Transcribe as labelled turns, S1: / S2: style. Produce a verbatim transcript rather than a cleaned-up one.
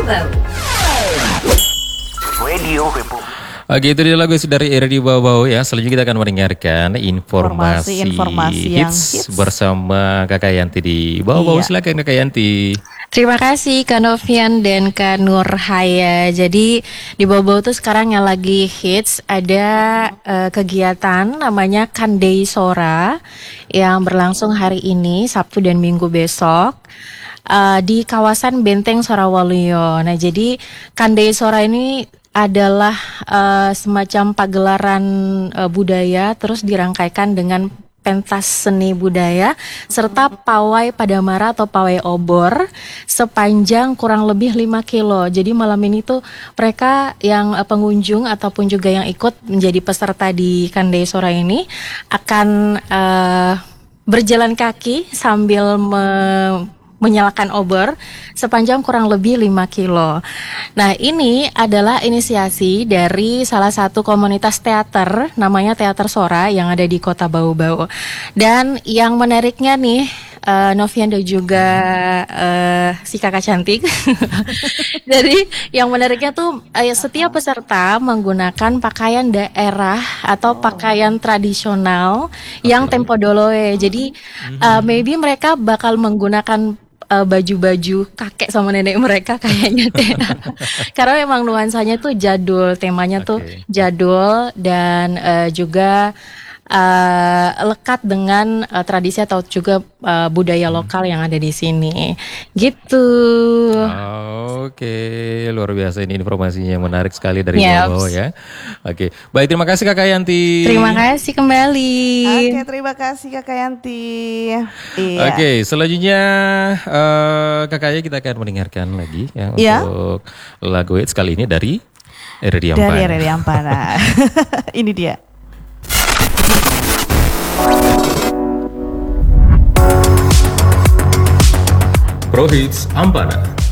S1: Bau-Bau.
S2: Radio Republik.
S3: Oke, itu dia lagu dari Radio Bau-Bau ya. Selanjutnya kita akan mendengarkan informasi,
S4: informasi yang
S3: hits,
S4: hits
S3: bersama Kakak Yanti di Bau-Bau.
S4: Iya.
S3: Silakan Kakak Yanti.
S5: Terima kasih Kak Novian dan Kak Nurhaya. Jadi di Bau-Bau tuh sekarang yang lagi hits ada uh, kegiatan namanya Kandei Sora yang berlangsung hari ini Sabtu dan Minggu besok uh, di kawasan Benteng Sorawaluyo. Nah, jadi Kandei Sora ini adalah uh, semacam pagelaran uh, budaya terus dirangkaikan dengan pentas seni budaya serta pawai Padamara atau pawai obor sepanjang kurang lebih lima kilo. Jadi malam ini tuh mereka yang uh, pengunjung ataupun juga yang ikut menjadi peserta di Kandei Sora ini akan uh, berjalan kaki sambil me- menyalakan obor sepanjang kurang lebih lima kilo. Nah, ini adalah inisiasi dari salah satu komunitas teater namanya Teater Sora yang ada di Kota Bau-Bau. Dan yang menariknya nih uh, Novian dan juga uh, si kakak cantik. Jadi yang menariknya tuh uh, setiap peserta menggunakan pakaian daerah atau pakaian tradisional yang tempo doloe. Jadi uh, maybe mereka bakal menggunakan Uh, baju-baju kakek sama nenek mereka kayaknya deh. Karena memang nuansanya tuh jadul, temanya tuh
S3: Oke.
S5: jadul dan uh, juga uh, lekat dengan uh, tradisi atau juga uh, budaya lokal yang ada di sini. Gitu.
S3: Oke, luar biasa, ini informasinya yang menarik sekali dari
S5: Yaps.
S3: Bau-Bau ya. Oke, baik, terima kasih Kakak Yanti.
S5: Terima kasih kembali.
S4: Oke, terima kasih Kakak Yanti. Iya.
S3: Oke, selanjutnya eh Kakaknya kita akan mendengarkan lagi ya
S4: Iya.
S3: untuk lagu hits kali ini dari Redi Ampana.
S4: Dari Redi Ampana. Ini dia.
S3: Pro Hits Ampana.